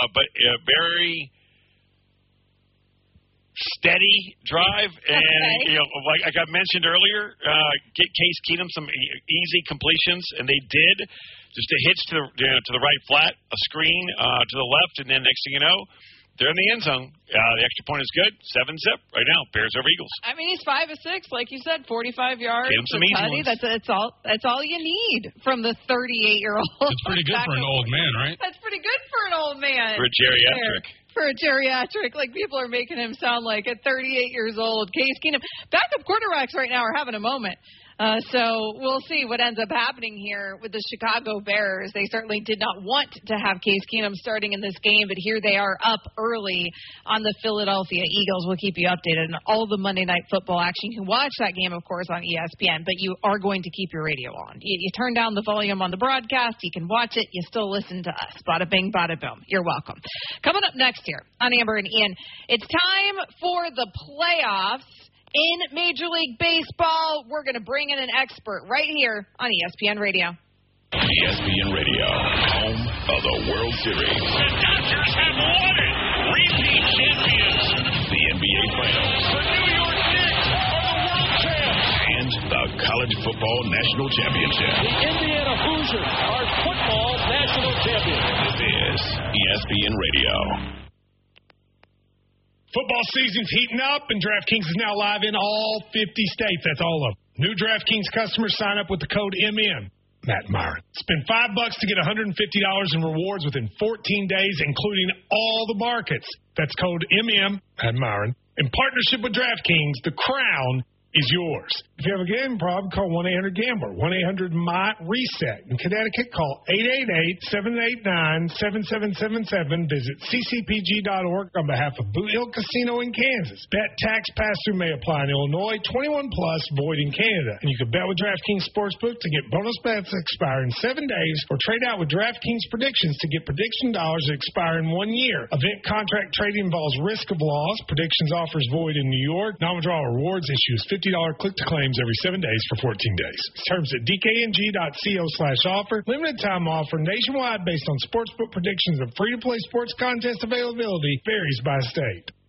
but a very steady drive. And, like I mentioned earlier, get Case Keenum some easy completions, and they did. Just a hitch to the right flat, a screen to the left, and then next thing you know, they're in the end zone. The extra point is good. 7-zip right now. Bears over Eagles. I mean, he's 5 of 6, like you said, 45 yards. Get him some easy ones. That's all you need from the 38-year-old. That's pretty good for an old man, right? That's pretty good for an old man. For a geriatric. For a geriatric, like people are making him sound like at 38 years old. Case Keenum. Backup quarterbacks right now are having a moment. So we'll see what ends up happening here with the Chicago Bears. They certainly did not want to have Case Keenum starting in this game, but here they are up early on the Philadelphia Eagles. We'll keep you updated on all the Monday Night Football action. You can watch that game, of course, on ESPN, but you are going to keep your radio on. You turn down the volume on the broadcast. You can watch it. You still listen to us. Bada bing, bada boom. You're welcome. Coming up next here on Amber and Ian, it's time for the playoffs. In Major League Baseball, we're going to bring in an expert right here on ESPN Radio. ESPN Radio, home of the World Series. The Dodgers have won it. Repeat champions. The NBA Finals. The New York Knicks are the world champs. And the College Football National Championship. The Indiana Hoosiers are football national champions. This is ESPN Radio. Football season's heating up, and DraftKings is now live in all 50 states. That's all of them. New DraftKings customers sign up with the code MM. Matt Myron. Spend $5 to get $150 in rewards within 14 days, including all the markets. That's code MM. Matt Myron. In partnership with DraftKings, the crown is yours. If you have a gambling problem, call 1-800-GAMBLER, 1-800-MY-RESET. In Connecticut, call 888-789-7777. Visit ccpg.org on behalf of Boot Hill Casino in Kansas. Bet tax pass-through may apply in Illinois, 21 plus, void in Canada. And you can bet with DraftKings Sportsbook to get bonus bets that expire in 7 days, or trade out with DraftKings Predictions to get prediction dollars that expire in 1 year. Event contract trading involves risk of loss. Predictions offers void in New York. Non-withdrawal rewards issues $50 click-to-claims every 7 days for 14 days. Terms at dkng.co/offer. Limited time offer nationwide based on sportsbook predictions and free-to-play sports contest availability varies by state.